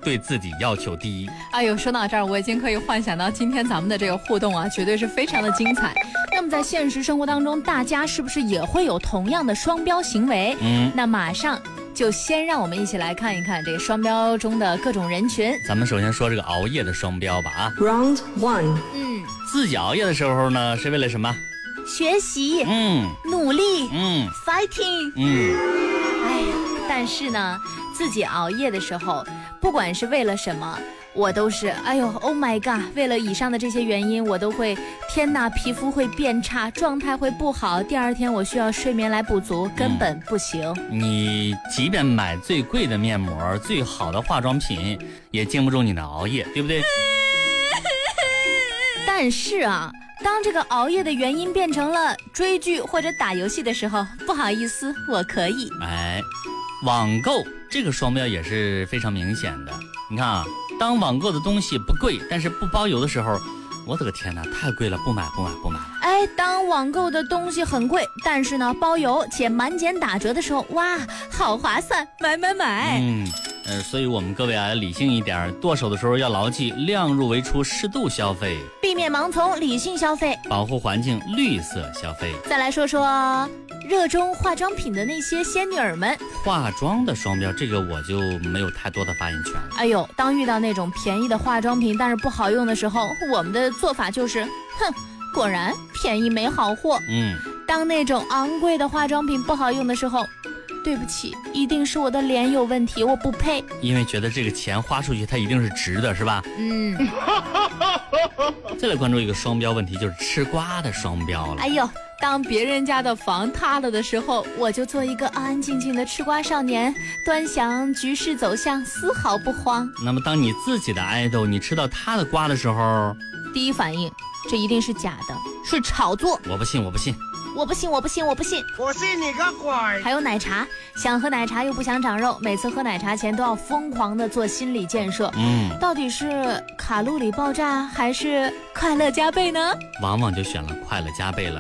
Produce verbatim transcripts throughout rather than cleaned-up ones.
对自己要求第一。 哎呦，说到这儿，我已经可以幻想到今天咱们的这个互动啊，绝对是非常的精彩。那么在现实生活当中，大家是不是也会有同样的双标行为？嗯，那马上就先让我们一起来看一看这个双标中的各种人群。 咱们首先说这个熬夜的双标吧啊。 Round one。 嗯， 自己熬夜的时候呢，是为了什么？ 学习。 嗯， 努力。 嗯 ，fighting。 嗯， 哎呀，但是呢，自己熬夜的时候，不管是为了什么，我都是哎呦 ，Oh my god！ 为了以上的这些原因，我都会天哪，皮肤会变差，状态会不好，第二天我需要睡眠来补足，根本不行。 嗯、你即便买最贵的面膜、最好的化妆品，也经不住你的熬夜，对不对？ 但是啊，当这个熬夜的原因变成了追剧或者打游戏的时候，不好意思，我可以。 哎，网购这个双标也是非常明显的。你看啊，当网购的东西不贵，但是不包邮的时候，我的个天哪，太贵了，不买不买不买了。 哎，当网购的东西很贵，但是呢包邮且满减打折的时候，哇，好划算，买买买。 嗯。呃，所以我们各位啊，理性一点，剁手的时候要牢记量入为出，适度消费， 避免盲从，理性消费， 保护环境，绿色消费。 再来说说热衷化妆品的那些仙女儿们， 化妆的双标，这个我就没有太多的发言权了。 哎呦，当遇到那种便宜的化妆品但是不好用的时候，我们的做法就是，哼，果然便宜没好货。 嗯， 当那种昂贵的化妆品不好用的时候，对不起，一定是我的脸有问题，我不配。 因为觉得这个钱花出去它一定是值的，是吧？ 嗯。 再来关注一个双标问题，就是吃瓜的双标了。 哎呦，当别人家的房塌了的时候，我就做一个安安静静的吃瓜少年，端详局势走向，丝毫不慌。 那么当你自己的爱豆，你吃到他的瓜的时候， 第一反应，这一定是假的，是炒作。 我不信，我不信。 我不信，我不信，我不信， 我信你个鬼！ 还有奶茶，想喝奶茶又不想长肉，每次喝奶茶前都要疯狂的做心理建设。嗯，到底是卡路里爆炸还是快乐加倍呢？ 往往就选了快乐加倍了。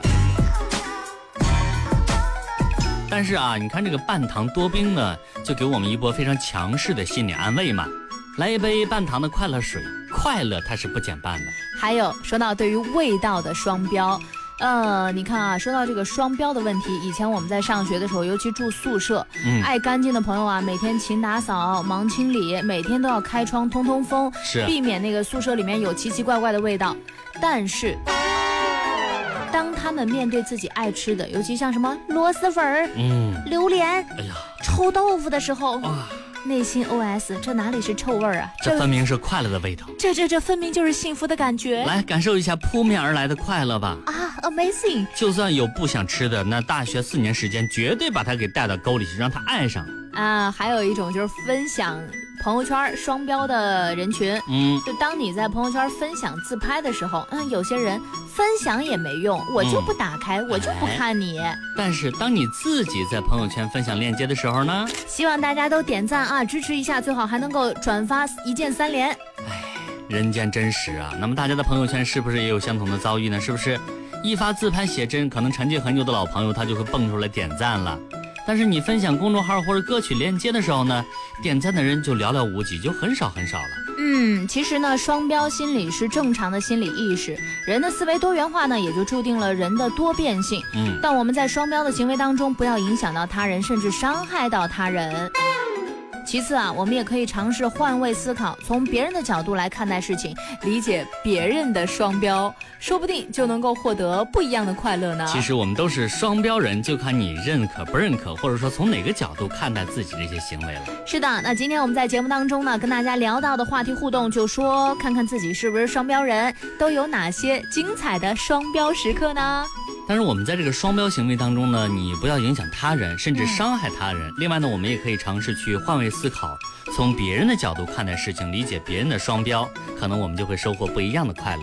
但是啊，你看这个半糖多冰呢，就给我们一波非常强势的心理安慰嘛。来一杯半糖的快乐水，快乐它是不减半的。 还有说到对于味道的双标。呃，你看啊，说到这个双标的问题，以前我们在上学的时候，尤其住宿舍，嗯，爱干净的朋友啊，每天勤打扫、忙清理，每天都要开窗通通风， 是避免那个宿舍里面有奇奇怪怪的味道。但是，当他们面对自己爱吃的，尤其像什么螺蛳粉、嗯，榴莲，哎呀，臭豆腐的时候，啊，内心 O S 这哪里是臭味啊， 这分明是快乐的味道， 这这这分明就是幸福的感觉。 来感受一下扑面而来的快乐吧。 啊 Amazing！ 就算有不想吃的，那大学四年时间绝对把他给带到沟里去，让他爱上啊。还有一种就是分享朋友圈双标的人群，嗯，就当你在朋友圈分享自拍的时候，嗯，有些人分享也没用，我就不打开，嗯，我就不看你，哎。 但是当你自己在朋友圈分享链接的时候呢， 希望大家都点赞啊，支持一下，最好还能够转发一键三连。 哎，人间真实啊。那么大家的朋友圈是不是也有相同的遭遇呢？是不是一发自拍写真，可能沉寂很久的老朋友他就会蹦出来点赞了，但是你分享公众号或者歌曲链接的时候呢，点赞的人就寥寥无几，就很少很少了。 嗯，其实呢，双标心理是正常的心理意识，人的思维多元化呢，也就注定了人的多变性。嗯，但我们在双标的行为当中，不要影响到他人，甚至伤害到他人。其次啊，我们也可以尝试换位思考，从别人的角度来看待事情，理解别人的双标，说不定就能够获得不一样的快乐呢。 其实我们都是双标人，就看你认可不认可，或者说从哪个角度看待自己这些行为了。 是的，那今天我们在节目当中呢，跟大家聊到的话题互动，就说看看自己是不是双标人，都有哪些精彩的双标时刻呢？ 但是我们在这个双标行为当中呢，你不要影响他人，甚至伤害他人。嗯、另外呢，我们也可以尝试去换位思考，从别人的角度看待事情，理解别人的双标，可能我们就会收获不一样的快乐。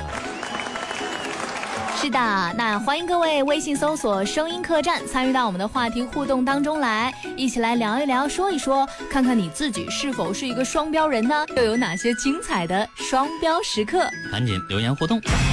是的，那欢迎各位微信搜索声音客栈，参与到我们的话题互动当中来，一起来聊一聊，说一说，看看你自己是否是一个双标人呢？又有哪些精彩的双标时刻？ 赶紧留言互动。